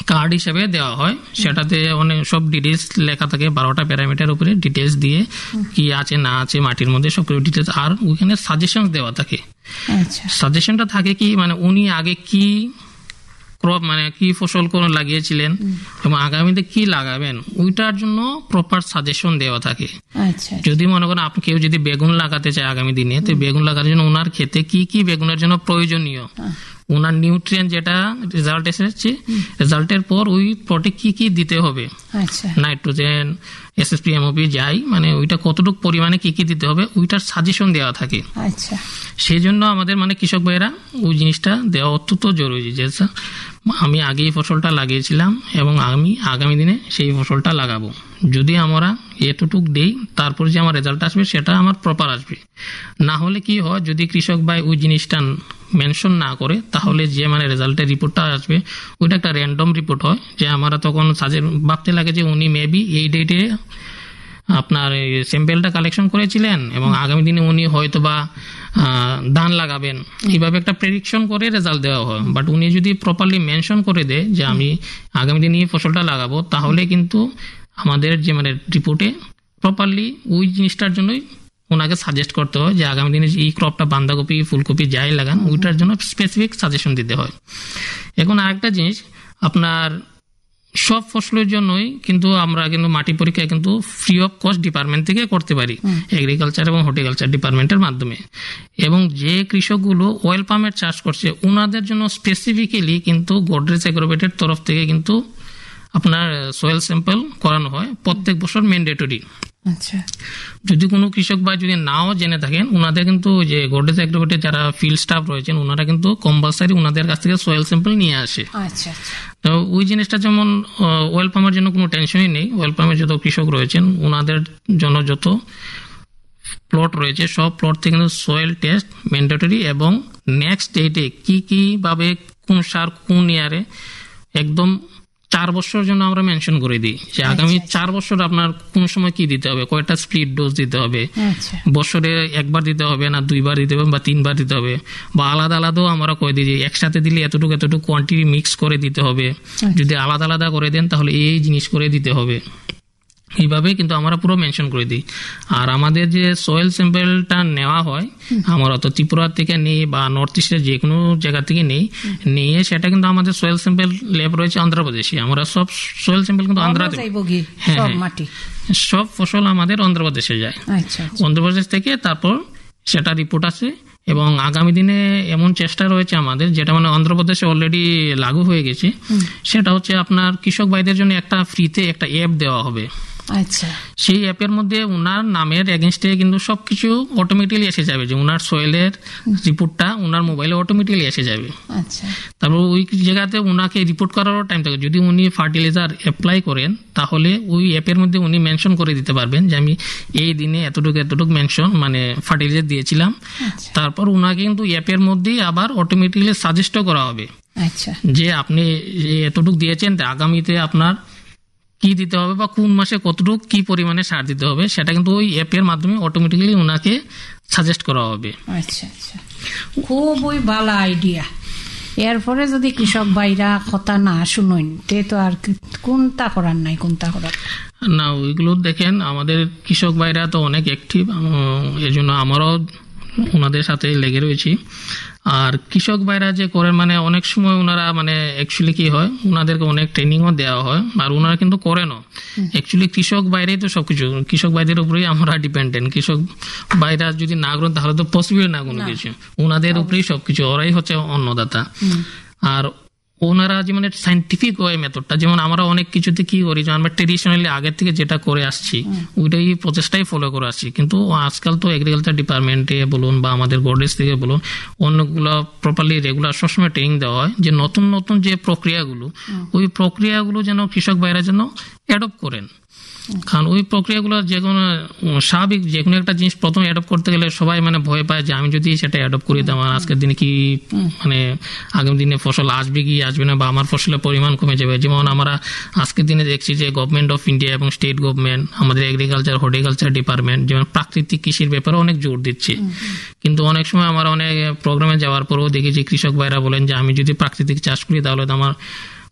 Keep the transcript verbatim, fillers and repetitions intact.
Card হিসেবে দেওয়া হয়, সেটাতে অনেক সব ডিটেলস লেখা থাকে, বারোটা প্যারামিটার উপরে ডিটেলস দিয়ে কি আছে না আছে মাটির মধ্যে সব ডিটেলস, আর ওইখানে সাজেশন দেওয়া থাকে। সাজেশনটা থাকে কি মানে উনি আগে কি ক্রপ মানে কি ফসল কোন লাগিয়েছিলেন এবং আগামীতে কি লাগাবেন ওইটার জন্য প্রপার সাজেশন দেওয়া থাকে। যদি মনে করেন আপনি কেউ যদি বেগুন লাগাতে চায় আগামী দিনে, তো বেগুন লাগানোর জন্য ওনার ক্ষেতে কি কি বেগুনের জন্য প্রয়োজনীয়, ওনার নিউট্রিয়েন্ট যেটা রেজাল্ট এসেছে, রেজাল্টের পর ওই প্লটে কি কি দিতে হবে, নাইট্রোজেন, এসএসপি, এমওপি যাই মানে ওইটা কতটুকু পরিমাণে কি কি দিতে হবে ওইটার সাজেশন দেওয়া থাকে। সেই জন্য আমাদের মানে কৃষক ভাইরা ওই জিনিসটা দেওয়া অত্যন্ত জরুরি যে আমি আগে এই ফসলটা লাগিয়েছিলাম এবং আমি আগামী দিনে সেই ফসলটা লাগাবো। যদি আমরা এতটুক দেই তারপর যে আমার রেজাল্ট আসবে সেটা আমার প্রপার আসবে। না হলে কি হয়, যদি কৃষক ভাই ওই জিনিসটা মেনশন না করে তাহলে যে মানে রেজাল্টের রিপোর্টটা আসবে ওইটা একটা র্যান্ডম রিপোর্ট হয়, যে আমরা তখন সাজে ভাবতে লাগে যে উনি মেবি এই ডেটে আপনার স্যাম্পেলটা কালেকশন করেছিলেন এবং আগামী দিনে উনি হয়তো বা ধান লাগাবেন, এইভাবে একটা প্রেডিকশন করে রেজাল্ট দেওয়া হয়। বাট উনি যদি প্রপারলি মেনশন করে দেয় যে আমি আগামী দিনে এই ফসলটা লাগাবো, তাহলে কিন্তু আমাদের যে মানে রিপোর্টে প্রপারলি ওই জিনিসটার জন্যই ওনাকে সাজেস্ট করতে হয় যে আগামী দিনে এই ক্রপটা বাঁধাকপি ফুলকপি যাই লাগান ওইটার জন্য স্পেসিফিক সাজেশন দিতে হয়। এখন আরেকটা জিনিস, আপনার সব ফসলের জন্যই কিন্তু আমরা কিন্তু মাটি পরীক্ষা কিন্তু ফ্রি অফ কস্ট ডিপার্টমেন্ট থেকে করতে পারি, এগ্রিকালচার এবং হর্টিকালচার ডিপার্টমেন্টের মাধ্যমে। এবং যে কৃষকগুলো অয়েল পামের চাষ করছে ওনাদের জন্য স্পেসিফিক্যালি কিন্তু গোদরেজ এগ্রোভেটের তরফ থেকে কিন্তু আপনার সয়েল স্যাম্পল করানো হয় প্রত্যেক বছর ম্যান্ডেটরি। যদি কোনো কৃষক বা যদি নাও জেনে থাকেন, ওনাদের কিন্তু যে গোদরেজ এগ্রোভেটের যারা ফিল্ড স্টাফ রয়েছেন ওনারা কিন্তু কম্পালসারি ওনাদের কাছ থেকে সয়েল স্যাম্পল নিয়ে আসে। তো ওই জিনিসটা যেমন ওয়েল পামের জন্য কোনো টেনশনই নেই, ওয়েল পামের যত কৃষক রয়েছেন ওনাদের জন্য যত প্লট রয়েছে সব প্লট থেকে কিন্তু সয়েল টেস্ট ম্যান্ডেটরি, এবং নেক্সট ডেটে কি কি ভাবে কোন সার কোন ইয়ারে একদম চার বছরের জন্য আমরা মেনশন করে দিই যে আগামী চার বছর আপনার কোন সময় কি দিতে হবে, কয়টা স্প্লিট ডোজ দিতে হবে, বছরে একবার দিতে হবে না দুইবার দিতে হবে বা তিনবার দিতে হবে, বা আলাদা আলাদাও আমরা কয়ে দিই যে একসাথে দিলে এতটুকু এতটুকু কোয়ান্টিটি মিক্স করে দিতে হবে, যদি আলাদা আলাদা করে দেন তাহলে এই জিনিস করে দিতে হবে। এইভাবে কিন্তু আমরা পুরো মেনশন করে দিই। আর আমাদের যে সয়েল স্যাম্পেলটা নেওয়া হয় আমরা তো ত্রিপুরা থেকে নেই বা নর্থ ইস্টের যে কোনো জায়গা থেকে নেই, নিয়ে সেটা কিন্তু আমাদের সয়েল স্যাম্পেল ল্যাব রয়েছে অন্ধ্রপ্রদেশে। আমরা সব সয়েল স্যাম্পেল কিন্তু আন্ধ্রাতে, হ্যাঁ সব ফসল আমাদের অন্ধ্রপ্রদেশে যায়। অন্ধ্রপ্রদেশ থেকে তারপর সেটা রিপোর্ট আসে এবং আগামী দিনে এমন চেষ্টা রয়েছে আমাদের, যেটা মানে অন্ধ্রপ্রদেশে অলরেডি লাগু হয়ে গেছে, সেটা হচ্ছে আপনার কৃষক ভাইদের জন্য একটা ফ্রিতে একটা অ্যাপ দেওয়া হবে। আচ্ছা, সেই অ্যাপের মধ্যে ওনার নামের এগেনস্টে কিন্তু সবকিছু অটোমেটিক্যালি এসে যাবে, যে ওনার সয়েলের রিপোর্টটা ওনার মোবাইলে অটোমেটিক্যালি এসে যাবে। আচ্ছা, তারপর ওই জায়গাতে ওনাকে রিপোর্ট করারও টাইম থাকে। যদি উনি ফার্টিলাইজার অ্যাপ্লাই করেন তাহলে ওই অ্যাপের মধ্যে উনি মেনশন করে দিতে পারবেন যে আমি এই দিনে এতটুকু এতটুকু মেনশন মানে ফার্টিলাইজার দিয়েছিলাম। তারপর ওনাকে কিন্তু অ্যাপের মধ্যেই আবার অটোমেটিক্যালি সাজেস্টও করা হবে যে আপনি এতটুকু দিয়েছেন, আগামীতে আপনার কি দিতে হবে বা কোন মাসে কতটুকু কি পরিমাণে সার দিতে হবে সেটা কিন্তু ওই অ্যাপের মাধ্যমে অটোমেটিক্যালি ওনাকে সাজেস্ট করা হবে। আচ্ছা আচ্ছা, খুবই ভালো আইডিয়া। এরপরে যদি কৃষক ভাইরা কথা না শুনেন তে তো আর কোনটা করার নাই, কোনটা করার না। ওইগুলো দেখেন আমাদের কৃষক ভাইরা তো অনেক অ্যাক্টিভ, এই জন্য আমারও ওনাদের সাথে লেগে রয়েছি। আর কৃষক ভাইরা যে করেন মানে অনেক সময় ওনারা মানে অ্যাকচুয়ালি কি হয় ওনাদেরকে অনেক ট্রেনিংও দেওয়া হয় আর ওনারা কিন্তু করেনও। অ্যাকচুয়ালি কৃষক ভাইরাই তো সবকিছু, কৃষক ভাইদের উপরেই আমরা ডিপেন্ডেন্ট। কৃষক ভাইরা যদি না করেন তাহলে তো পসিবল না কোনো কিছু, ওনাদের উপরেই সবকিছু, ওরাই হচ্ছে অন্নদাতা। আর ওনারা যে মানে সাইন্টিফিক ওয়ে মেথডটা, যেমন আমরা অনেক কিছুতে কি করি যে আমরা ট্রেডিশনালি আগের থেকে যেটা করে আসছি ওইটাই প্রচেষ্টাই ফলো করে আসছি, কিন্তু আজকাল তো এগ্রিকালচার ডিপার্টমেন্টে বলুন বা আমাদের গোদরেজ থেকে বলুন অন্যগুলো প্রপারলি রেগুলার সবসময় ট্রেনিং দেওয়া হয় যে নতুন নতুন যে প্রক্রিয়াগুলো ওই প্রক্রিয়াগুলো যেন কৃষক ভাইরা যেন অ্যাডপ্ট করেন। কারণ ওই প্রক্রিয়াগুলো যে কোনো স্বাভাবিক যে কোনো একটা জিনিস প্রথম অ্যাডপ্ট করতে গেলে সবাই মানে ভয় পায় যে আমি যদি সেটা অ্যাডপ্ট করি আমার আজকের দিনে কি মানে আগামী দিনে ফসল আসবে কি আসবে না, বা আমার ফসলের পরিমাণ কমে যাবে। যেমন আমরা আজকের দিনে দেখছি যে গভর্নমেন্ট অফ ইন্ডিয়া এবং স্টেট গভর্নমেন্ট আমাদের এগ্রিকালচার হর্টিকালচার ডিপার্টমেন্ট যেমন প্রাকৃতিক কৃষির ব্যাপারে অনেক জোর দিচ্ছে, কিন্তু অনেক সময় আমরা অনেক প্রোগ্রামে যাওয়ার পরেও দেখি যে কৃষক ভাইরা বলেন যে আমি যদি প্রাকৃতিক চাষ করি তাহলে তো আমার